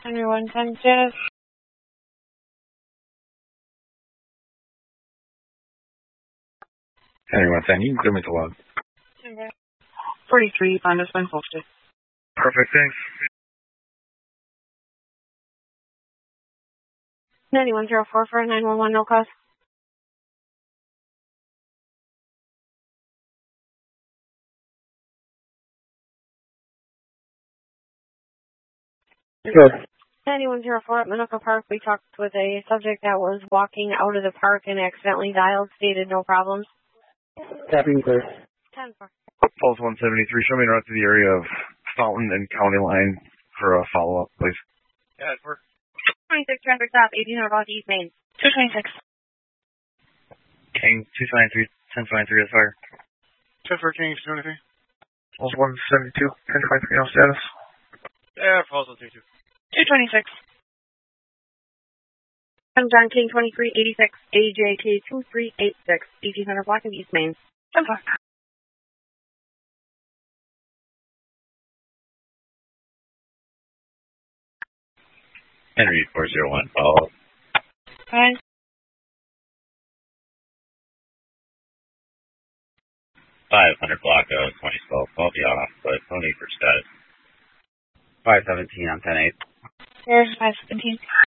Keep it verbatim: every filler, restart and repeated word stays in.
Henry one ten status. Henry one ten, you can clear me to log. forty-three, Honda's been posted. Perfect, thanks. ninety-one zero four for nine one one, no cause. Good. ninety-one zero four at Minooka Park, we talked with a subject that was walking out of the park and accidentally dialed, stated no problems. Copy and clear. ten four. Pulse one seventy-three, show me around to the area of Fountain and County Line for a follow-up, please. Yeah, we're twenty-six traffic stop, eighteen hundred block East Main. two twenty-six. King two twenty-three, ten twenty-three is fire. ten for King, two twenty-three. Pulse one seventy-two, ten twenty-three, no status. Yeah, Pulse one thirty-two. two twenty-six. I'm John King, twenty-three eighty-six, A J K two three eight six, eighteen hundred block of East Main. ten four. Henry four zero one, follow. Fine. five hundred block of twenty twelve, I'll be off, but no need for status. five seventeen on ten eight. There's five seventeen.